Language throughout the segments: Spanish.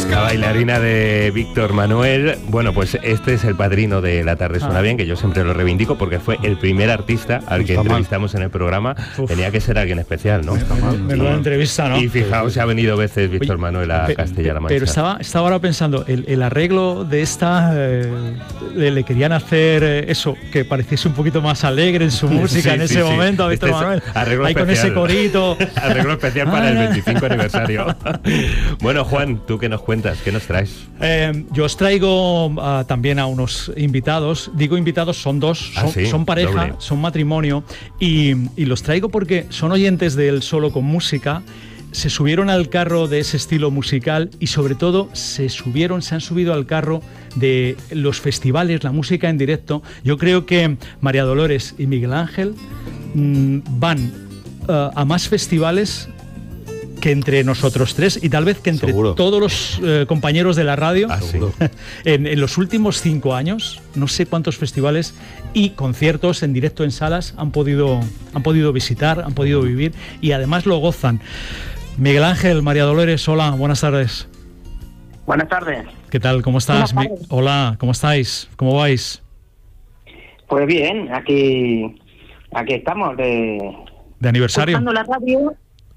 La bailarina de Víctor Manuel. Bueno, pues este es el padrino de La Tarde Suena Bien, que yo siempre lo reivindico porque fue el primer artista al que entrevistamos en el programa. Tenía que ser alguien especial, ¿no? Menuda entrevista, ¿no? Y fijaos, se ha venido veces Víctor Manuel a Castilla-La Mancha. Pero estaba ahora pensando, el arreglo de esta, le querían hacer eso, que pareciese un poquito más alegre en su música en ese momento, a Víctor Manuel. Ahí con ese corito. Arreglo especial para el 25 aniversario. Bueno, Juan, ¿tú qué nos cuentas? ¿Qué nos traes? Yo os traigo también a unos invitados. Digo invitados, son dos, son pareja, doble. Son matrimonio. Y los traigo porque son oyentes del Solo con Música. Se subieron al carro de ese estilo musical y sobre todo se han subido al carro de los festivales, la música en directo. Yo creo que María Dolores y Miguel Ángel van a más festivales que entre nosotros tres y tal vez que entre todos los compañeros de la radio. En los últimos 5 años, no sé cuántos festivales y conciertos en directo en salas han podido visitar, han podido vivir y además lo gozan. Miguel Ángel, María Dolores, hola, buenas tardes. Buenas tardes. ¿Qué tal? ¿Cómo estás? Hola, ¿cómo estáis? ¿Cómo vais? Pues bien, aquí estamos de aniversario. Escuchando la radio.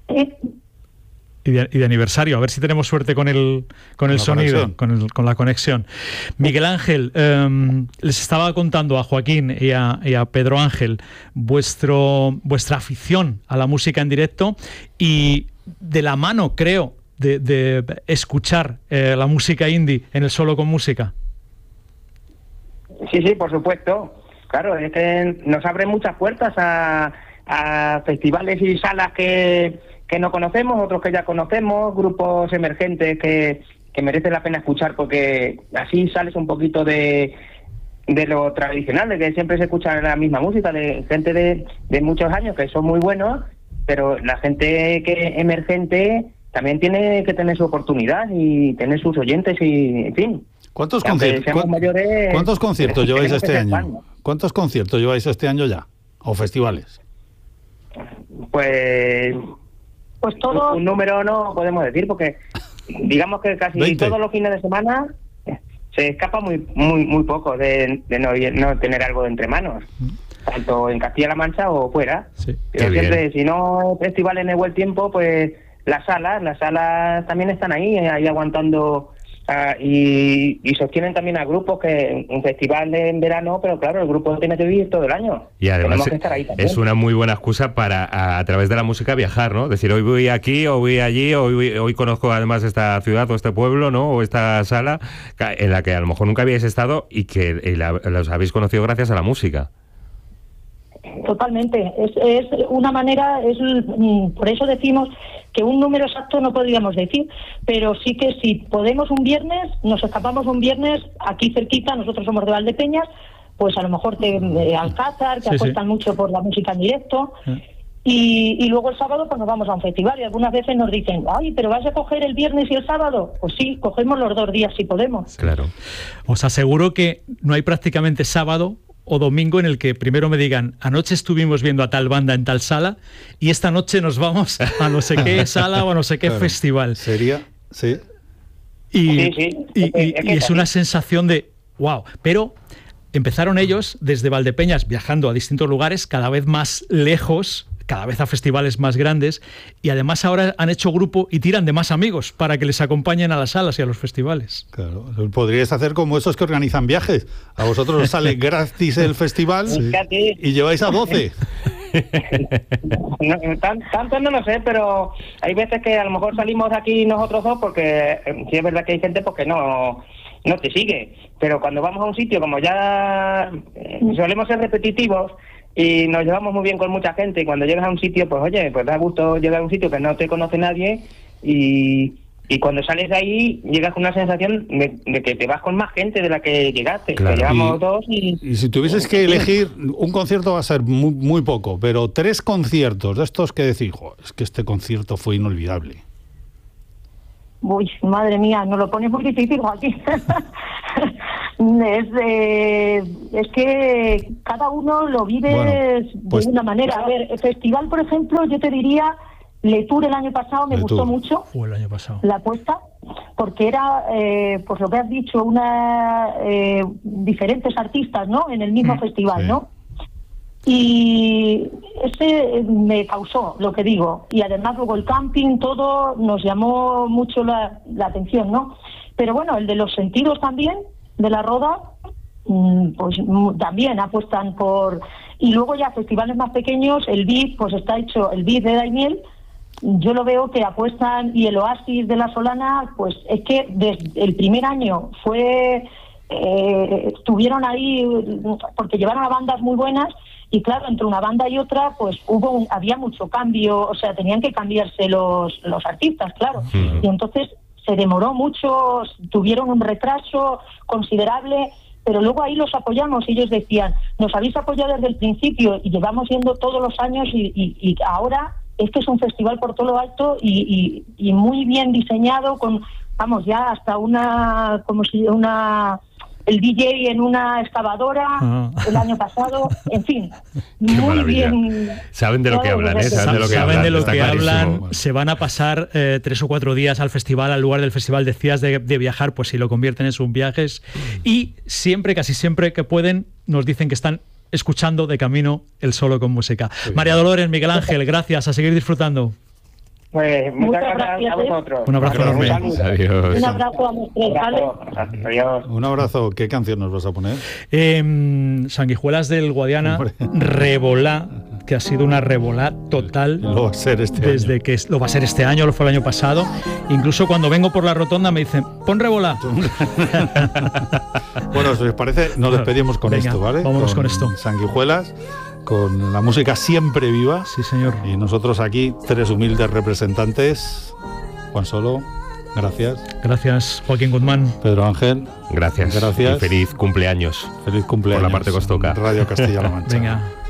Y de aniversario, a ver si tenemos suerte con el sonido, con la conexión. Miguel Ángel, les estaba contando a Joaquín y a Pedro Ángel vuestra afición a la música en directo y de la mano, creo, de escuchar la música indie en el Solo con Música. Sí, por supuesto. Claro, es que nos abre muchas puertas a festivales y salas que no conocemos, otros que ya conocemos, grupos emergentes que merece la pena escuchar porque así sales un poquito de lo tradicional, de que siempre se escucha la misma música, de gente de muchos años que son muy buenos, pero la gente que emergente también tiene que tener su oportunidad y tener sus oyentes y, en fin. ¿Cuántos conciertos lleváis este año? ¿Cuántos conciertos lleváis este año ya? ¿O festivales? Pues todo. Un número no podemos decir porque digamos que casi 20. Todos los fines de semana se escapa muy poco de no tener algo entre manos, tanto en Castilla-La Mancha o fuera. Sí. Pero siempre, si no festivales en el buen tiempo, pues las salas también están ahí aguantando. Y sostienen también a grupos que un festival en verano, pero claro, el grupo tiene que vivir todo el año. Y además es una muy buena excusa para a través de la música viajar, ¿no? Decir, hoy voy aquí, o voy allí, hoy conozco además esta ciudad o este pueblo, ¿no? O esta sala en la que a lo mejor nunca habíais estado y que los habéis conocido gracias a la música. Totalmente, es una manera, por eso decimos que un número exacto no podríamos decir, pero sí que si podemos un viernes, nos escapamos un viernes aquí cerquita, nosotros somos de Valdepeñas, pues a lo mejor de Alcázar, que apuestan mucho por la música en directo, y luego el sábado pues nos vamos a un festival y algunas veces nos dicen, ay, pero ¿vas a coger el viernes y el sábado? Pues sí, cogemos los 2 días si podemos. Claro, os aseguro que no hay prácticamente sábado o domingo en el que primero me digan, anoche estuvimos viendo a tal banda en tal sala y esta noche nos vamos a no sé qué sala o a no sé qué festival. Sería, sí. Y es una sensación de wow, pero empezaron ellos desde Valdepeñas viajando a distintos lugares, cada vez más lejos, cada vez a festivales más grandes, y además ahora han hecho grupo y tiran de más amigos para que les acompañen a las salas y a los festivales. Claro, podríais hacer como esos que organizan viajes. A vosotros os sale gratis el festival y lleváis a 12. Tanto no lo sé, pero hay veces que a lo mejor salimos de aquí nosotros dos porque sí es verdad que hay gente porque no te sigue, pero cuando vamos a un sitio como ya solemos ser repetitivos y nos llevamos muy bien con mucha gente y cuando llegas a un sitio, pues oye, pues da gusto llegar a un sitio que no te conoce nadie y cuando sales de ahí llegas con una sensación de que te vas con más gente de la que llegaste. Claro. Que llevamos dos y si tuvieses que elegir, un concierto va a ser muy poco, pero 3 conciertos de estos que decís, es que este concierto fue inolvidable. Uy, madre mía, nos lo pones muy difícil, Joaquín. Es que cada uno lo vive de una manera. A ver, el festival, por ejemplo, yo te diría, Le Tour el año pasado me gustó mucho. El año pasado. La apuesta, porque era, pues lo que has dicho, diferentes artistas, ¿no? En el mismo festival, ¿no? Y ese me causó, lo que digo, y además luego el camping, todo nos llamó mucho la atención, ¿no? Pero bueno, el de los sentidos también, de la Roda, pues también apuestan por... Y luego ya festivales más pequeños, el BID, pues está hecho, el BID de Daimiel, yo lo veo que apuestan, y el Oasis de La Solana, pues es que desde el primer año estuvieron ahí, porque llevaron a bandas muy buenas, y claro, entre una banda y otra, pues había mucho cambio, o sea, tenían que cambiarse los artistas, claro. Y entonces se demoró mucho, tuvieron un retraso considerable, pero luego ahí los apoyamos y ellos decían, nos habéis apoyado desde el principio y llevamos yendo todos los años y ahora es que es un festival por todo lo alto y muy bien diseñado, con, vamos, ya hasta el DJ en una excavadora el año pasado, en fin, muy bien. Saben de lo que hablan, ¿eh? Saben de lo que hablan. Se van a pasar 3 o 4 días al festival, al lugar del festival, decías, de viajar, pues si lo convierten en sus viajes. Y siempre, casi siempre que pueden, nos dicen que están escuchando de camino el Solo con Música. María Dolores, Miguel Ángel, gracias, a seguir disfrutando. Pues muchas gracias a vosotros. Un abrazo enorme. Adiós. Un abrazo a nuestros. Adiós. Un abrazo. ¿Qué canción nos vas a poner? Sanguijuelas del Guadiana, Revolá, que ha sido una revolá total. Lo va a ser este desde año. Que lo va a ser este año, lo fue el año pasado. Incluso cuando vengo por la rotonda me dicen, pon Revolá. Bueno, si os parece, nos despedimos con Venga, esto, ¿vale? Vámonos con esto. Sanguijuelas, con la música siempre viva. Sí, señor. Y nosotros aquí, 3 humildes representantes. Juan Solo, gracias. Gracias, Joaquín Guzmán. Pedro Ángel, Gracias. Gracias. Y feliz cumpleaños. feliz cumpleaños. Por la parte que os toca. Radio Castilla-La Mancha. Venga.